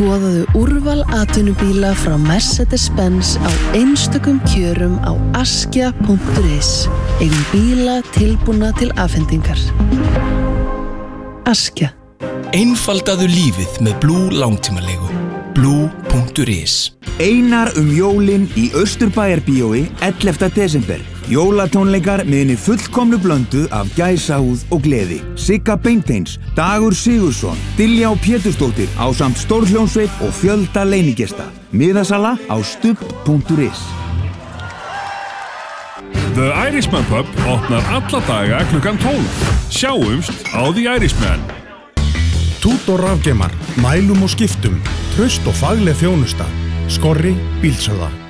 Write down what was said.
Skoðaðu úrval atvinnubíla frá Mercedes-Benz á einstökum kjörum á askja.is. Eigum bíla tilbúna til afhendingar. Askja. Einfaldaðu lífið með Blue langtímalegu. Blue.is. Einar jólin í Austurbæjarbíói 11. desember. Jólatónleikar með henni fullkomnu blöndu af gæsahúð og gleði. Sigga Beinteins, Dagur Sigurðsson, Diljá Pétursdóttir ásamt stórhljómsveit og fjölda leinigesta. Miðasala á stubb.is. The Irishman Pub opnar alla daga klukkan 12. Sjáumst á The Irishman. Tút og rafgeimar, mælum og skiptum, traust og fagleg þjónusta. Skorri bílsöða.